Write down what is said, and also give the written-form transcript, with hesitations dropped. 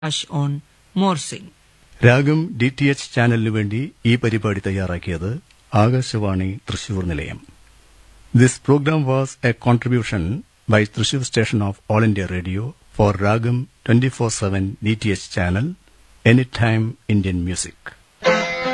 on Morsing. രാഗം DTH ചാനലിനു വേണ്ടി ഈ പരിപാടി തയ്യാറാക്കിയത് ആകാശവാണി തൃശൂർ നിലയം. This program was a contribution by Thrissur station of All India Radio for Ragam 24/7 DTH channel, Anytime Indian Music.